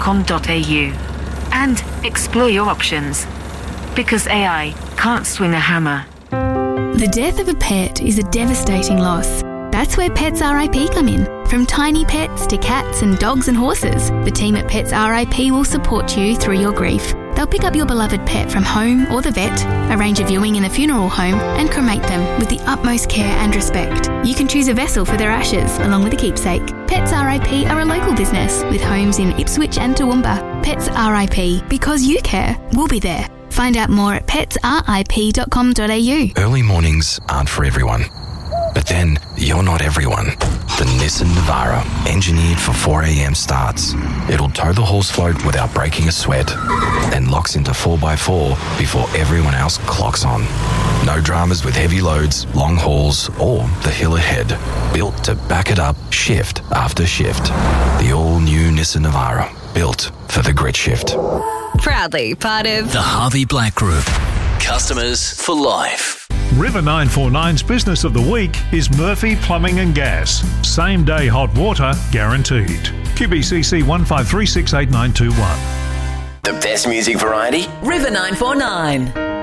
harvey.com.au and explore your options. Because AI can't swing a hammer. The death of a pet is a devastating loss. That's where Pets RIP come in. From tiny pets to cats and dogs and horses, the team at Pets RIP will support you through your grief. They'll pick up your beloved pet from home or the vet, arrange a viewing in a funeral home, and cremate them with the utmost care and respect. You can choose a vessel for their ashes, along with a keepsake. Pets RIP are a local business with homes in Ipswich and Toowoomba. Pets RIP, because you care, we'll be there. Find out more at petsrip.com.au. Early mornings aren't for everyone. But then, you're not everyone. The Nissan Navara, engineered for 4 a.m. starts. It'll tow the horse float without breaking a sweat and locks into 4x4 before everyone else clocks on. No dramas with heavy loads, long hauls, or the hill ahead. Built to back it up shift after shift. The all-new Nissan Navara, built for the grit shift. Proudly part of the Harvey Black Group. Customers for life. River 949's Business of the Week is Murphy Plumbing and Gas. Same day hot water guaranteed. QBCC 15368921. The best music variety? River 949.